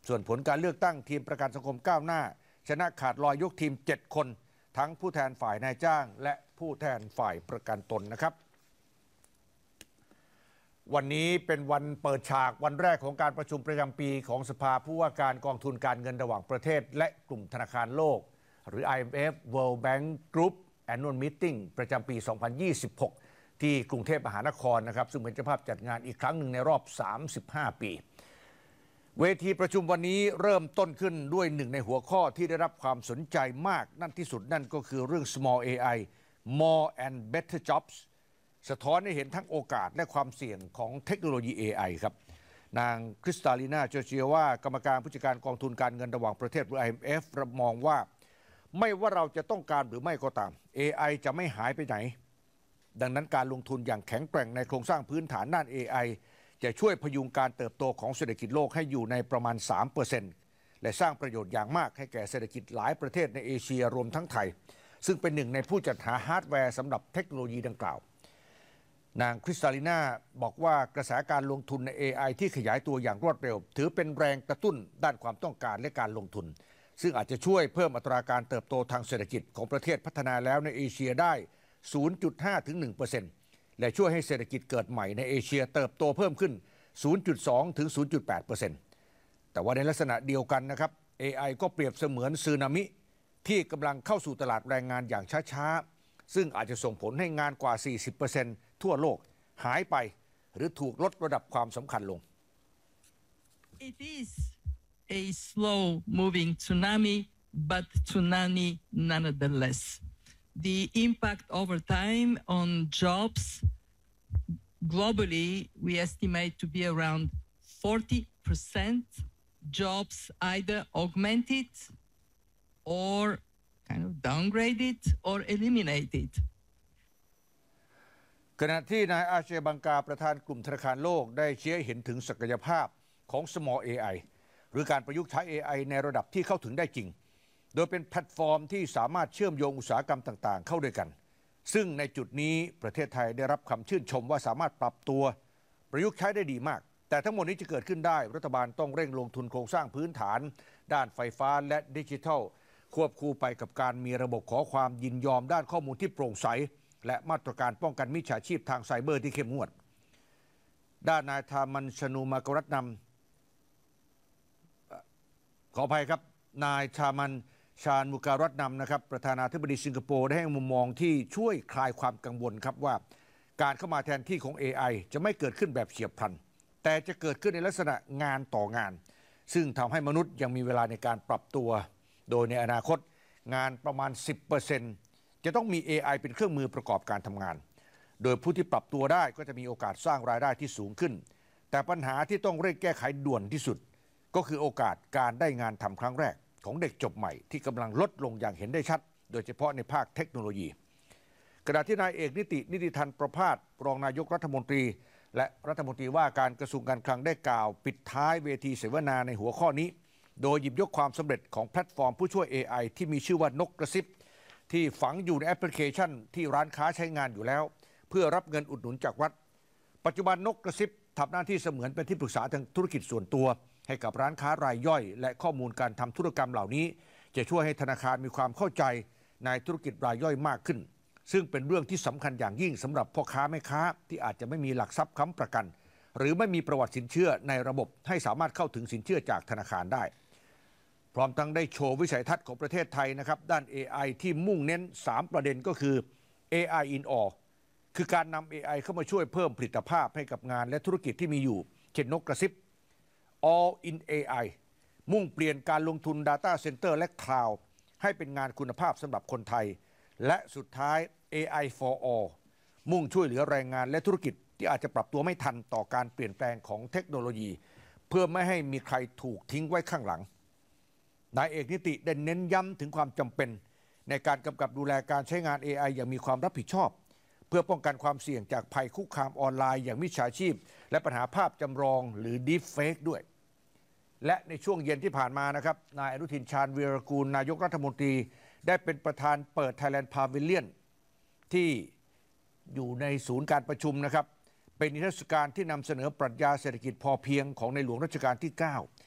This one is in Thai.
ส่วนผลการเลือกตั้งทีมประกันสังคมก้าวหน้าชนะขาดลอยยกทีม7 คนทั้งผู้แทนฝ่ายนายจ้างและผู้แทนฝ่ายประกันตนนะครับวันนี้เป็นวันเปิดฉากวันแรกของการประชุมประจำปีของสภาผู้ว่าการกองทุนการเงินระหว่างประเทศและกลุ่มธนาคารโลกหรือ IMF World Bank Group Annual Meeting ประจำปี 2026 ที่กรุงเทพมหานครนะครับซึ่งเป็นเจ้าภาพจัดงานอีกครั้งหนึ่งในรอบ 35 ปีเวทีประชุมวันนี้เริ่มต้นขึ้นด้วยหนึ่งในหัวข้อที่ได้รับความสนใจมากนั่นที่สุดนั่นก็คือเรื่อง Small AI More and Better Jobs สะท้อนให้เห็นทั้งโอกาสและความเสี่ยงของเทคโนโลยี AI ครับนางคริสตาลีนาจอร์เจียว่ากรรมการผู้จัดการกองทุนการเงินระหว่างประเทศหรือ IMF มองว่าไม่ว่าเราจะต้องการหรือไม่ก็ตาม AI จะไม่หายไปไหนดังนั้นการลงทุนอย่างแข็งแกร่งในโครงสร้างพื้นฐานด้าน AI จะช่วยพยุงการเติบโตของเศรษฐกิจโลกให้อยู่ในประมาณ 3% และสร้างประโยชน์อย่างมากให้แก่เศรษฐกิจหลายประเทศในเอเชียรวมทั้งไทยซึ่งเป็นหนึ่งในผู้จัดหาฮาร์ดแวร์สำหรับเทคโนโลยีดังกล่าวนางคริสตาลีนาบอกว่ากระแสการลงทุนใน AI ที่ขยายตัวอย่างรวดเร็วถือเป็นแรงกระตุ้นด้านความต้องการและการลงทุนซึ่งอาจจะช่วยเพิ่มอัตราการเติบโตทางเศรษฐกิจของประเทศพัฒนาแล้วในเอเชียได้ 0.5 ถึง 1% และช่วยให้เศรษฐกิจเกิดใหม่ในเอเชียเติบโตเพิ่มขึ้น 0.2 ถึง 0.8% แต่ว่าในลักษณะเดียวกันนะครับ AI ก็เปรียบเสมือนสึนามิที่กำลังเข้าสู่ตลาดแรงงานอย่างช้าๆซึ่งอาจจะส่งผลให้งานกว่า 40% ทั่วโลกหายไปหรือถูกลดระดับความสำคัญลง It is a slow-moving tsunami, but tsunami nonetheless. The impact over time on jobs globally, we estimate to be around 40% jobs either augmented or kind of downgraded or eliminated. ขณะที่นายอาเชบังกาประธานกลุ่มธนาคารโลกได้ชี้ให้เห็นถึงศักยภาพของ Small AI หรือการประยุกต์ใช้ AI ในระดับที่เข้าถึงได้จริงโดยเป็นแพลตฟอร์มที่สามารถเชื่อมโยงอุตสาหกรรมต่างๆเข้าด้วยกันซึ่งในจุดนี้ประเทศไทยได้รับคำชื่นชมว่าสามารถปรับตัวประยุกต์ใช้ได้ดีมากแต่ทั้งหมดนี้จะเกิดขึ้นได้รัฐบาลต้องเร่งลงทุนโครงสร้างพื้นฐานด้านไฟฟ้าและดิจิทัลควบคู่ไปกับการมีระบบขอความยินยอมด้านข้อมูลที่โปร่งใสและมาตรการป้องกันมิจฉาชีพทางไซเบอร์ที่เข้มงวดด้านนายธามันชนูมากรัตนำขออภัยครับนายชามันชาญมุการัตนำนะครับประธานาธิบดีสิงคโปร์ได้ให้มุมมองที่ช่วยคลายความกังวลครับว่าการเข้ามาแทนที่ของ AI จะไม่เกิดขึ้นแบบเฉียบพลันแต่จะเกิดขึ้นในลักษณะงานต่องานซึ่งทำให้มนุษย์ยังมีเวลาในการปรับตัวโดยในอนาคตงานประมาณ 10% จะต้องมี AI เป็นเครื่องมือประกอบการทำงานโดยผู้ที่ปรับตัวได้ก็จะมีโอกาสสร้างรายได้ที่สูงขึ้นแต่ปัญหาที่ต้องเร่งแก้ไขด่วนที่สุดก็คือโอกาสการได้งานทำครั้งแรกของเด็กจบใหม่ที่กำลังลดลงอย่างเห็นได้ชัดโดยเฉพาะในภาคเทคโนโลยีขณะที่นายเอกนิติธันประภาสรองนายกรัฐมนตรีและรัฐมนตรีว่าการกระทรวงการคลังได้กล่าวปิดท้ายเวทีเสวนาในหัวข้อนี้โดยหยิบยกความสำเร็จของแพลตฟอร์มผู้ช่วย AI ที่มีชื่อว่านกกระซิบที่ฝังอยู่ในแอปพลิเคชันที่ร้านค้าใช้งานอยู่แล้วเพื่อรับเงินอุดหนุนจากรัฐปัจจุบันนกกระซิบทำหน้าที่เสมือนเป็นที่ปรึกษาทางธุรกิจส่วนตัวให้กับร้านค้ารายย่อยและข้อมูลการทำธุรกรรมเหล่านี้จะช่วยให้ธนาคารมีความเข้าใจในธุรกิจรายย่อยมากขึ้นซึ่งเป็นเรื่องที่สำคัญอย่างยิ่งสำหรับพ่อค้าแม่ค้าที่อาจจะไม่มีหลักทรัพย์ค้ำประกันหรือไม่มีประวัติสินเชื่อในระบบให้สามารถเข้าถึงสินเชื่อจากธนาคารได้พร้อมทั้งได้โชว์วิสัยทัศน์ของประเทศไทยนะครับด้าน AI ที่มุ่งเน้น3ประเด็นก็คือ AI in all คือการนำ AI เข้ามาช่วยเพิ่มผลิตภาพให้กับงานและธุรกิจที่มีอยู่เช่นนกกระซิบ All in AI มุ่งเปลี่ยนการลงทุน Data Center และ Cloud ให้เป็นงานคุณภาพสำหรับคนไทยและสุดท้าย AI for all มุ่งช่วยเหลือแรงงานและธุรกิจที่อาจจะปรับตัวไม่ทันต่อการเปลี่ยนแปลงของเทคโนโลยีเพื่อไม่ให้มีใครถูกทิ้งไว้ข้างหลังนายเอกนิติได้เน้นย้ำถึงความจำเป็นในการกำกับดูแลการใช้งาน AI อย่างมีความรับผิดชอบเพื่อป้องกันความเสี่ยงจากภัยคุกคามออนไลน์อย่างมิจฉาชีพและปัญหาภาพจำลองหรือ Deepfake ด้วยและในช่วงเย็นที่ผ่านมานะครับนายอนุทินชาญวีรกูลนายกรัฐมนตรีได้เป็นประธานเปิด Thailand Pavilion ที่อยู่ในศูนย์การประชุมนะครับเป็นนิทรรศการที่นำเสนอปรัชญาเศรษฐกิจพอเพียงของในหลวงรัชกาลที่ 9